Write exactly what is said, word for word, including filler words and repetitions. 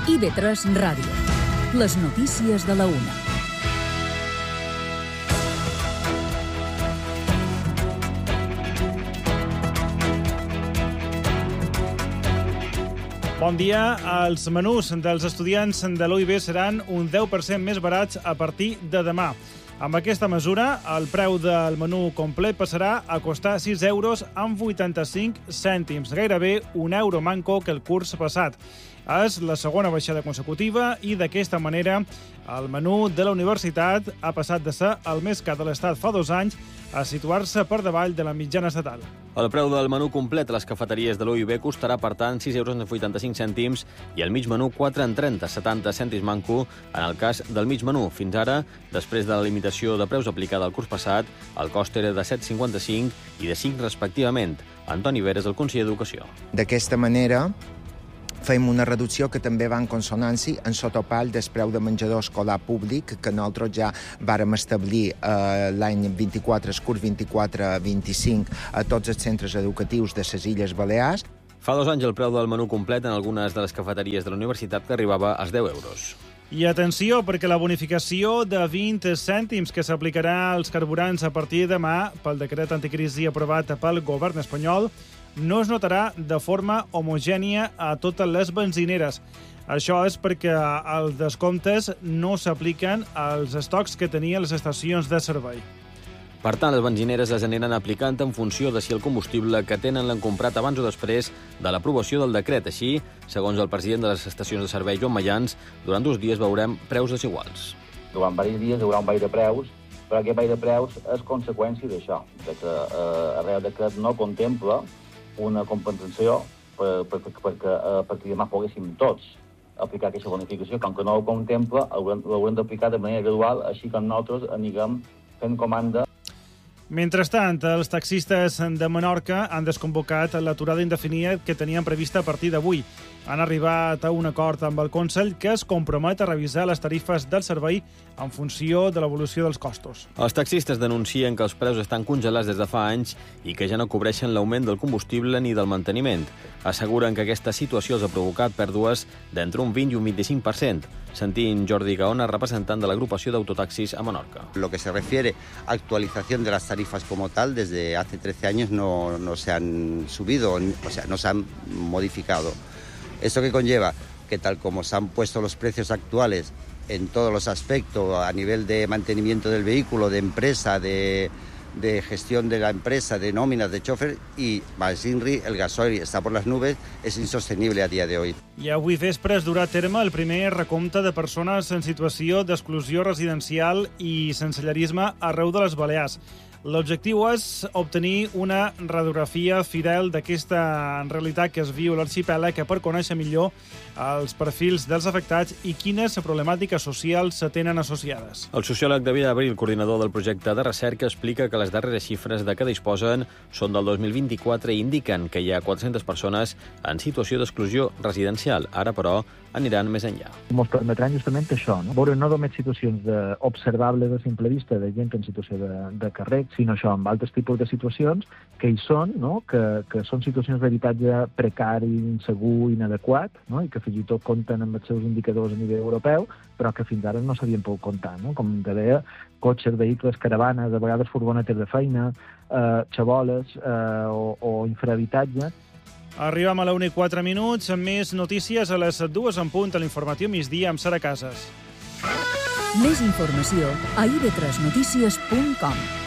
I V tres Ràdio. Les notícies de la una. Bon dia. Els menús dels estudiants de l'U I B seran un deu per cent més barats a partir de demà. Amb aquesta mesura, el preu del menú complet passarà a costar sis euros amb vuitanta-cinc cèntims, gairebé un euro manco que el curs passat. És la segona baixada consecutiva i d'aquesta manera el menú de la universitat ha passat de ser el més car de l'Estat fa dos anys a situar-se per davall de la mitjana estatal. El preu del menú complet a les cafeteries de l'U I B costarà, per tant, sis euros amb vuitanta-cinc cèntims i el mig menú quatre amb trenta, setanta cèntims manco en el cas del mig menú. Fins ara, després de la limitació de preus aplicada el curs passat, el cost era de set coma cinquanta-cinc i de cinc respectivament. Antoni Veres, el conseller d'Educació. D'aquesta manera, fem una reducció que també va en consonància en sotopall del preu de menjador escolar públic que nosaltres ja vàrem establir eh, l'any vint-i-quatre, el curs vint-i-quatre vint-i-cinc a tots els centres educatius de les Illes Balears. Fa dos anys el preu del menú complet en algunes de les cafeteries de la universitat que arribava als deu euros. I atenció, perquè la bonificació de vint cèntims que s'aplicarà als carburants a partir de demà pel decret anticrisi aprovat pel govern espanyol no es notarà de forma homogènia a totes les benzineres. Això és perquè els descomptes no s'apliquen als estocs que tenien les estacions de servei. Per tant, les benzineres les aniran aplicant en funció de si el combustible que tenen l'han comprat abans o després de l'aprovació del decret. Així, segons el president de les estacions de servei, Joan Mayans, durant dos dies veurem preus desiguals. Durant diversos dies hi haurà un ball de preus, però aquest ball de preus és conseqüència d'això, de que eh, el Reial Decret no contempla una compensació per, per, per, perquè, eh, perquè demà poguéssim tots aplicar aquesta bonificació. Com que no ho contempla, l'haurem d'aplicar de manera gradual, així que nosaltres anirem fent comanda. Mentrestant, els taxistes de Menorca han desconvocat l'aturada indefinida que tenien prevista a partir d'avui. Han arribat a un acord amb el Consell que es compromet a revisar les tarifes del servei en funció de l'evolució dels costos. Els taxistes denuncien que els preus estan congelats des de fa anys i que ja no cobreixen l'augment del combustible ni del manteniment. Asseguren que aquesta situació els ha provocat pèrdues d'entre un vint i un vint-i-cinc per cent. Sentim Jordi Gaona, representant de l'agrupació d'autotaxis a Menorca. Lo que se refiere a actualización de las tarifas como tal, desde hace trece años no, no se han subido, o sea, no se han modificado. ¿Esto qué conlleva? Que tal como se han puesto los precios actuales en todos los aspectos, a nivel de mantenimiento del vehículo, de empresa, de, de gestión de la empresa, de nóminas, de chofer, y más INRI, el gasoil está por las nubes, es insostenible a día de hoy. I avui vespre es durà a terme el primer recompte de persones en situació d'exclusió residencial i sensellarisme arreu de les Balears. L'objectiu és obtenir una radiografia fidel d'aquesta realitat que es viu a l'arxipèlag per conèixer millor els perfils dels afectats i quines problemàtiques socials se tenen associades. El sociòleg David Abril, coordinador del projecte de recerca, explica que les darreres xifres de què disposen són del dos mil vint-i-quatre i indiquen que hi ha quatre-centes persones en situació d'exclusió residencial. Ara, però, aniran més enllà. Ens permetran justament això, no? Veure no només situacions de, observables a simple vista de gent en situació de, de carrer, sinó això, amb altres tipus de situacions que hi són, no? que, que són situacions d'habitatge precari, insegur, inadequat, no? I que fins i tot compten amb els seus indicadors a nivell europeu, però que fins ara no s'havien pogut comptar, no? Com te deia, cotxes, vehicles, caravanes, de vegades furgonetes de feina, eh, xaboles eh, o, o infrahabitatge. Arribem a la una i quatre minuts, amb més notícies a les dues en punt a l'informatiu migdia amb Sara Casas. Més informació a i ve tres notícies punt com.